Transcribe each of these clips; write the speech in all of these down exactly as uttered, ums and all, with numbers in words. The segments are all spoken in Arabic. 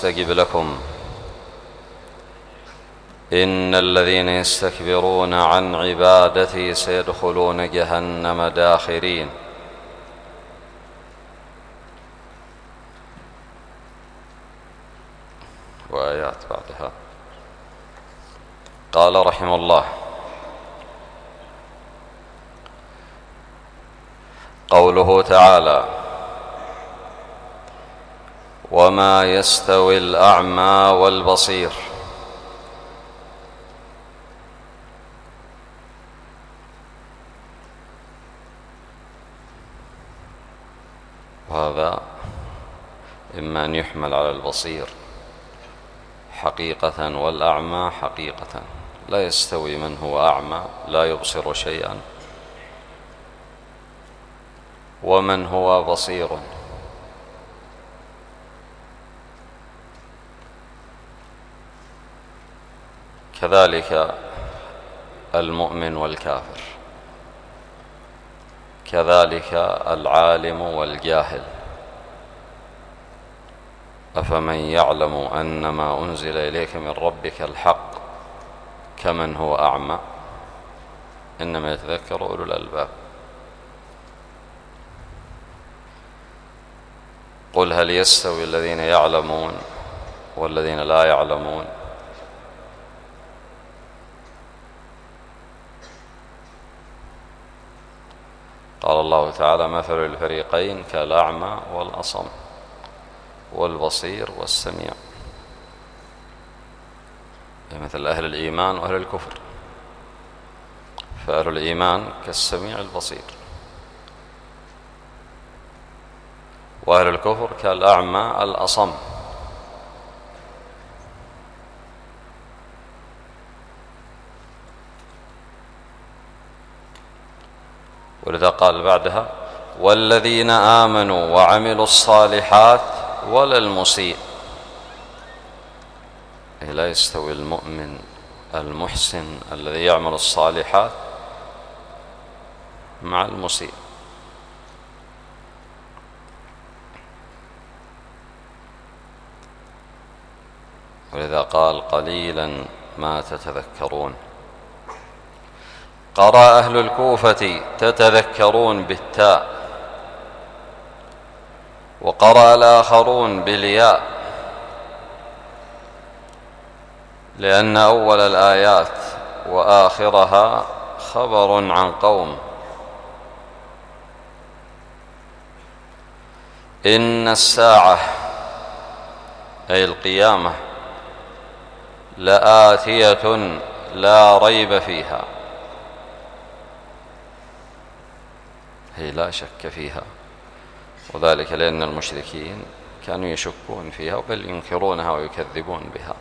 أستجب لكم إن الذين يستكبرون عن عبادتي سيدخلون جهنم داخرين. وآيات بعدها. قال رحمه الله: قوله تعالى: وما يستوي الأعمى والبصير. وهذا إما أن يحمل على البصير حقيقة والأعمى حقيقة. لا يستوي من هو أعمى لا يبصر شيئا ومن هو بصير. كذلك المؤمن والكافر، كذلك العالم والجاهل. أفمن يعلم أنما أنزل إليك من ربك الحق كمن هو أعمى إنما يتذكر أولو الألباب. قل هل يستوي الذين يعلمون والذين لا يعلمون؟ قال الله تعالى: مثل الفريقين كالأعمى والأصم والبصير والسميع. مثل أهل الإيمان وأهل الكفر، فأهل الإيمان كالسميع البصير، وأهل الكفر كالأعمى الأصم. ولذا قال بعدها: والذين آمنوا وعملوا الصالحات ولا المسيء. لا يستوي المؤمن المحسن الذي يعمل الصالحات مع المسيء. ولذا قال: قليلا ما تتذكرون. قرأ أهل الكوفة تتذكرون بالتاء، وقرأ الآخرون بالياء، لأن أول الآيات وآخرها خبر عن قوم. إن الساعة أي القيامة لآتية لا ريب فيها، هي لا شك فيها، وذلك لأن المشركين كانوا يشكون فيها بل ينكرونها ويكذبون بها،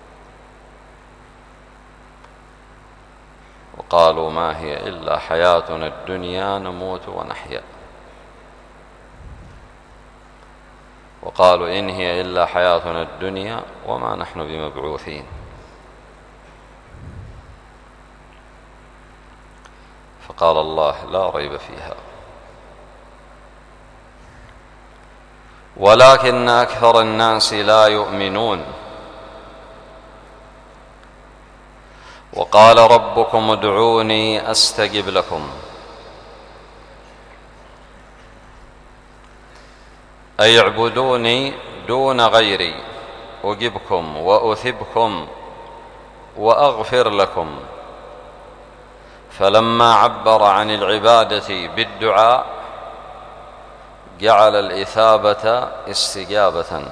وقالوا: ما هي إلا حياتنا الدنيا نموت ونحيا. وقالوا: إن هي إلا حياتنا الدنيا وما نحن بمبعوثين. فقال الله: لا ريب فيها، ولكن أكثر الناس لا يؤمنون. وقال ربكم ادعوني أستجب لكم، أي اعبدوني دون غيري أجبكم وأثبكم وأغفر لكم. فلما عبر عن العبادة بالدعاء جعل الإثابة استجابة.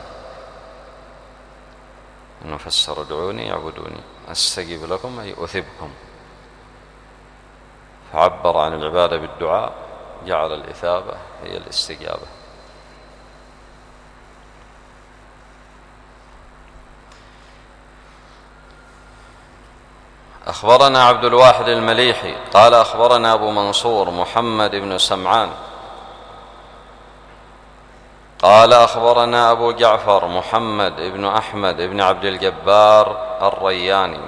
نفسر: ادعوني يعبدوني، أستجب لكم أي أثبكم. فعبر عن العبادة بالدعاء جعل الإثابة هي الاستجابة. أخبرنا عبد الواحد المليحي قال: أخبرنا أبو منصور محمد بن سمعان قال: أخبرنا أبو جعفر محمد بن أحمد بن عبد الجبار الرياني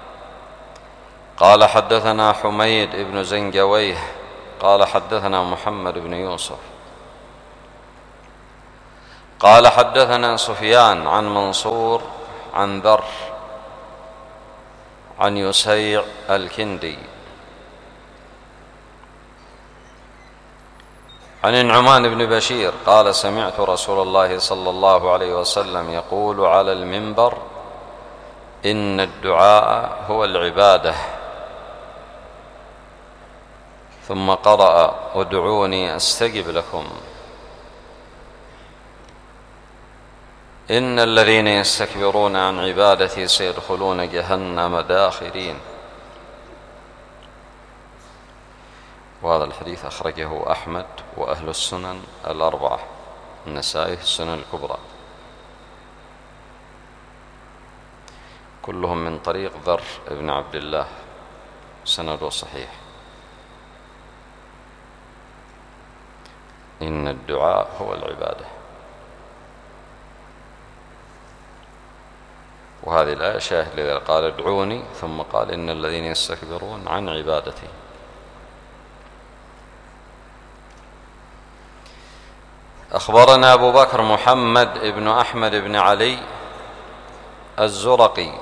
قال: حدثنا حميد بن زنجويه قال: حدثنا محمد بن يوسف قال حدثنا سفيان عن منصور عن ذر عن يسيع الكندي عن النعمان بن بشير قال سمعت رسول الله صلى الله عليه وسلم يقول على المنبر: إن الدعاء هو العبادة. ثم قرأ: ادعوني أستجب لكم. إن الذين يستكبرون عن عبادتي سيدخلون جهنم داخرين. وهذا الحديث أخرجه أحمد وأهل السنن الأربعة، النسائي في السنن الكبرى، كلهم من طريق ذر بن عبد الله، سنده صحيح. إن الدعاء هو العبادة. وهذه الآية شاهد لذلك، قال: ادعوني، ثم قال: إن الذين يستكبرون عن عبادتي. أخبرنا أبو بكر محمد بن أحمد بن علي الزرقي،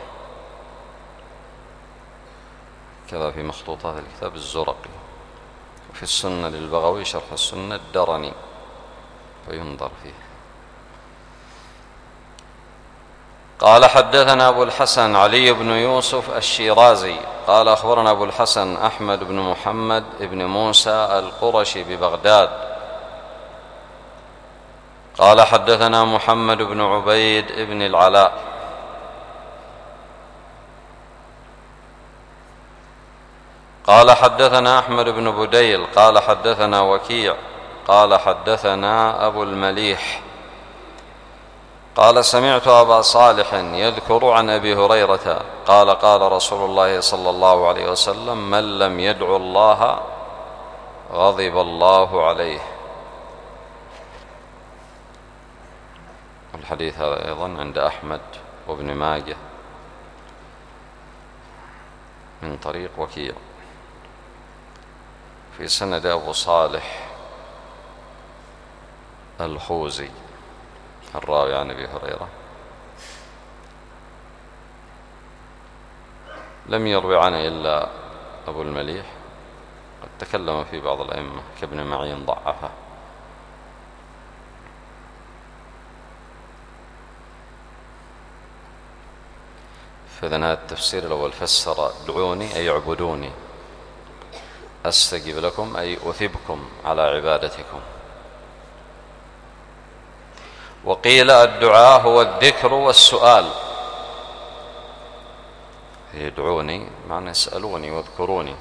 كذا في مخطوطات الكتاب الزرقي، وفي السنة للبغوي شرح السنة الدرني، فينظر فيه. قال حدثنا أبو الحسن علي بن يوسف الشيرازي قال أخبرنا أبو الحسن أحمد بن محمد بن موسى القرشي ببغداد قال حدثنا محمد بن عبيد بن العلاء قال حدثنا أحمد بن بديل قال حدثنا وكيع قال حدثنا أبو المليح قال سمعت أبا صالح يذكر عن أبي هريرة قال قال رسول الله صلى الله عليه وسلم: من لم يدع الله غضب الله عليه. الحديث هذا أيضا عند أحمد وابن ماجه من طريق وكيع، في سند أبو صالح الخوزي الراوي عن أبي هريرة، لم يروي عنه إلا أبو المليح، قد تكلم في بعض الأئمة كابن معين ضعفه. فإذن هذا التفسير الأول فسر: ادعوني أي اعبدوني، أستجب لكم أي أثبكم على عبادتكم. وقيل الدعاء هو الذكر والسؤال، يدعوني معنى اسألوني واذكروني.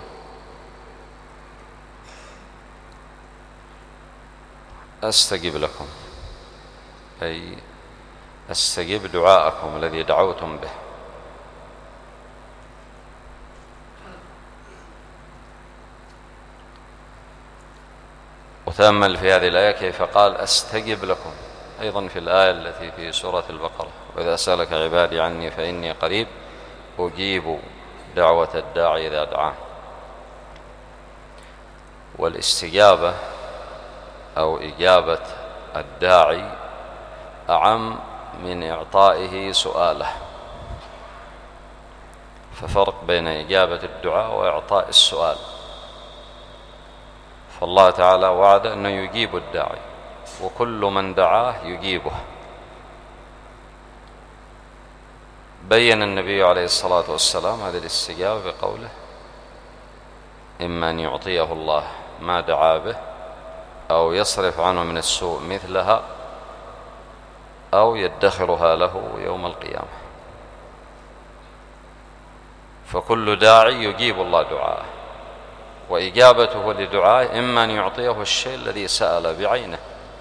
أستجب لكم أي أستجب دعاءكم الذي دعوتم به. وتأمل في هذه الآية كيف قال أستجب لكم، أيضا في الآية التي في سورة البقرة: وإذا سألك عبادي عني فإني قريب أجيب دعوة الداعي إذا دعان. والاستجابة أو إجابة الداعي أعم من إعطائه سؤاله، ففرق بين إجابة الدعاء وإعطاء السؤال. فالله تعالى وعد أنه يجيب الداعي، وكل من دعاه يجيبه. بين النبي عليه الصلاة والسلام هذه الاستجابة بقوله: إما أن يعطيه الله ما دعا به، أو يصرف عنه من السوء مثلها، أو يدخرها له يوم القيامة. فكل داعي يجيب الله دعاءه، وإجابته لدعائه إما أن يعطيه الشيء الذي سأل بعينه،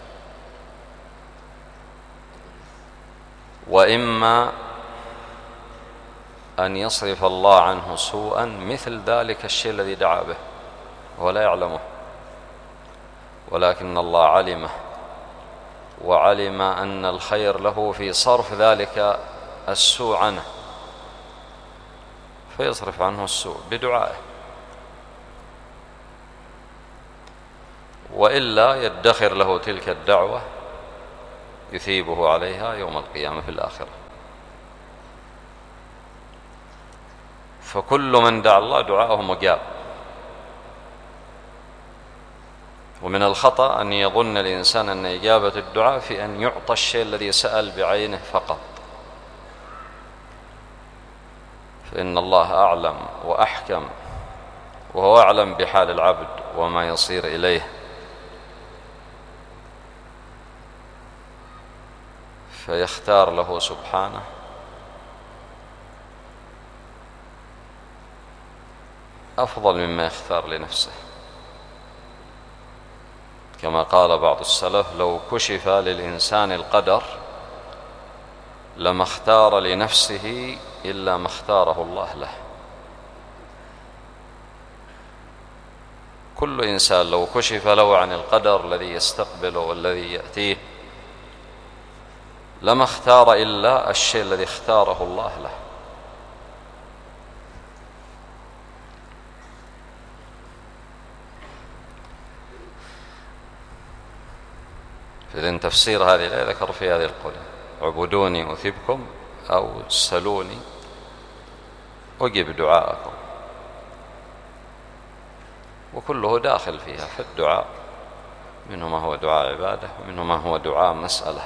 وإما أن يصرف الله عنه سوءا مثل ذلك الشيء الذي دعا به ولا يعلمه، ولكن الله علمه، وعلم أن الخير له في صرف ذلك السوء عنه، فيصرف عنه السوء بدعائه، وإلا يدخر له تلك الدعوة يثيبه عليها يوم القيامة في الآخرة. فكل من دعا الله دعاءه مجاب. ومن الخطأ أن يظن الإنسان أن إجابة الدعاء في أن يعطى الشيء الذي سأل بعينه فقط، فإن الله أعلم وأحكم، وهو أعلم بحال العبد وما يصير إليه، فيختار له سبحانه أفضل مما يختار لنفسه. كما قال بعض السلف: لو كشف للإنسان القدر لما اختار لنفسه إلا ما اختاره الله له. كل إنسان لو كشف له عن القدر الذي يستقبله والذي يأتيه لما اختار إلا الشيء الذي اختاره الله له. فإذن تفسير هذه الآية ذكر في هذه القول: اعبدوني أثبكم، أو سلوني أجب دعاءكم، وكله داخل فيها. فالدعاء منه ما هو دعاء عبادة، ومنه ما هو دعاء مسألة.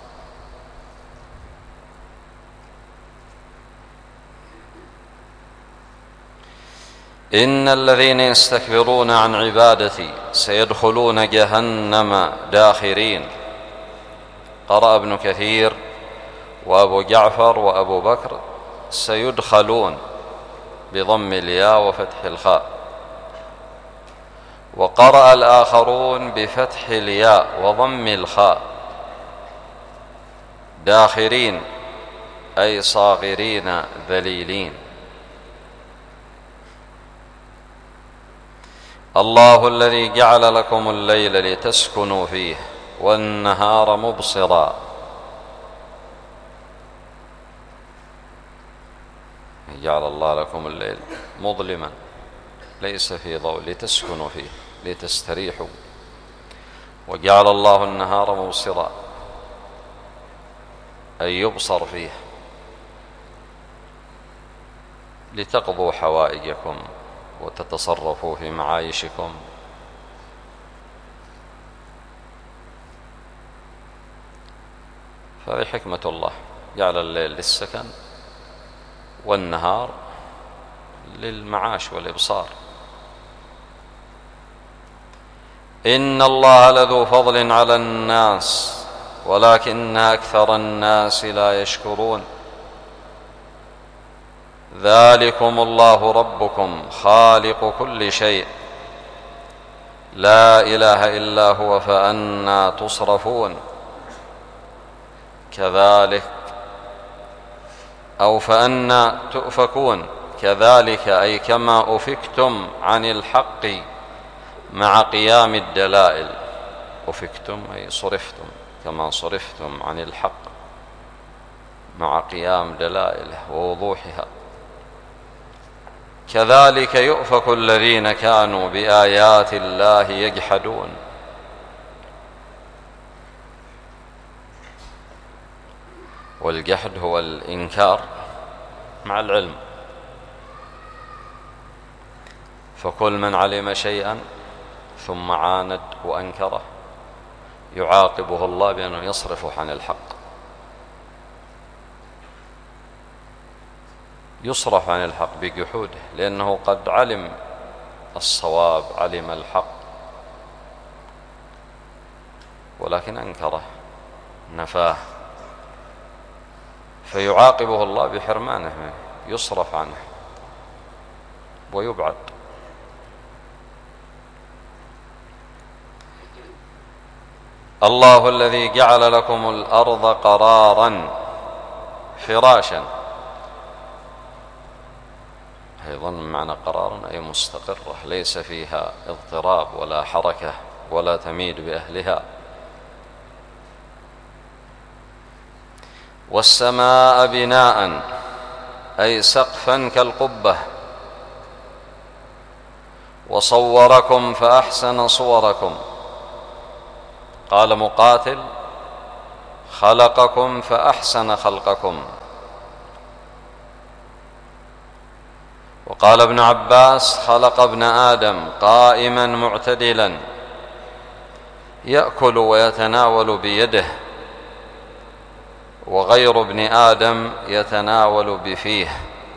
إن الذين يستكبرون عن عبادتي سيدخلون جهنم داخرين. قرأ ابن كثير وأبو جعفر وأبو بكر سيدخلون بضم الياء وفتح الخاء، وقرأ الآخرون بفتح الياء وضم الخاء داخرين، أي صاغرين ذليلين. الله الذي جعل لكم الليل لتسكنوا فيه والنهار مبصرا. جعل الله لكم الليل مظلما ليس فيه ضوء لتسكنوا فيه لتستريحوا، وجعل الله النهار مبصرا أي يبصر فيه لتقضوا حوائجكم وتتصرفوا في معايشكم. فهذه حكمة الله، جعل الليل للسكن والنهار للمعاش والإبصار. إن الله لذو فضل على الناس ولكن أكثر الناس لا يشكرون. ذلكم الله ربكم خالق كل شيء لا إله إلا هو فأنى تصرفون. كذلك أو فأنى تؤفكون، كذلك أي كما أفكتم عن الحق مع قيام الدلائل. أفكتم أي صرفتم، كما صرفتم عن الحق مع قيام دلائله ووضوحها. كذلك يؤفك الذين كانوا بآيات الله يجحدون. والجحد هو الإنكار مع العلم. فكل من علم شيئا ثم عاند وأنكره يعاقبه الله بأنه يصرف عن الحق، يصرف عن الحق بجحوده، لأنه قد علم الصواب، علم الحق، ولكن أنكره نفاه، فيعاقبه الله بحرمانه، يصرف عنه ويبعد. الله الذي جعل لكم الأرض قرارا فراشا، أيضا معنى قرارا أي مستقرة ليس فيها اضطراب ولا حركة ولا تميد بأهلها. والسماء بناء أي سقفا كالقبة. وصوركم فأحسن صوركم. قال مقاتل: خلقكم فأحسن خلقكم. وقال ابن عباس: خلق ابن آدم قائما معتدلا يأكل ويتناول بيده، وغير ابن آدم يتناول بفيه.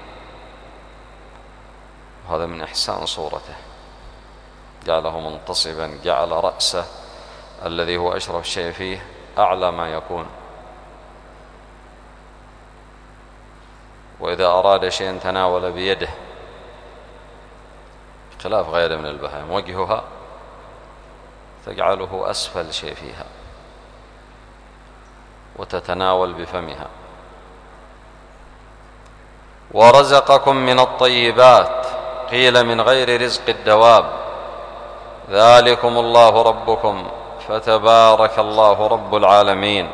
هذا من إحسان صورته، جعله منتصبا، جعل رأسه الذي هو أشرف شيء فيه أعلى ما يكون، وإذا أراد شيئا تناول بيده، خلاف غيره من البهائم وجهها تجعله أسفل شيء فيها وتتناول بفمها. ورزقكم من الطيبات، قيل من غير رزق الدواب، ذلكم الله ربكم فتبارك الله رب العالمين.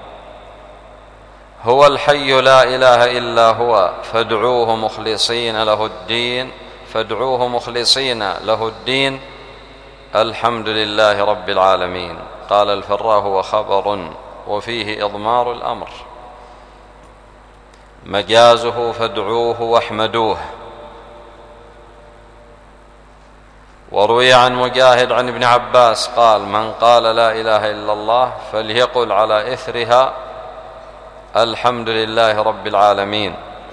هو الحي لا إله إلا هو فادعوه مخلصين له الدين فادعوه مخلصين له الدين الحمد لله رب العالمين. قال الفراء: هو خبر وفيه إضمار الأمر، مجازه فادعوه واحمدوه. وروي عن مجاهد عن ابن عباس قال: من قال لا إله إلا الله فليقل على إثرها الحمد لله رب العالمين.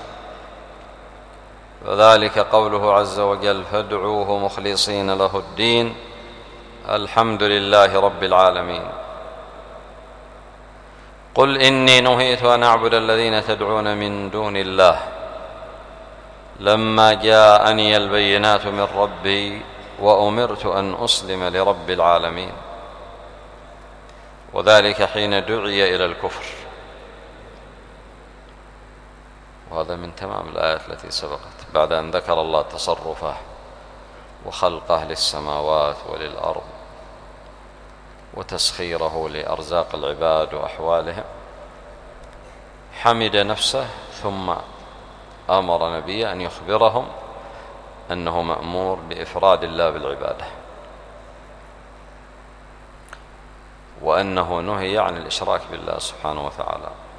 وذلك قوله عز وجل: فادعوه مخلصين له الدين الحمد لله رب العالمين. قل إني نهيت أن أعبد الذين تدعون من دون الله لما جاءني البينات من ربي وأمرت أن أسلم لرب العالمين. وذلك حين دعي إلى الكفر. وهذا من تمام الآيات التي سبقت، بعد أن ذكر الله تصرفه وخلقه للسماوات وللأرض وتسخيره لأرزاق العباد وأحوالهم، حمد نفسه ثم أمر نبيه أن يخبرهم أنه مأمور بإفراد الله بالعبادة، وأنه نهي عن الإشراك بالله سبحانه وتعالى.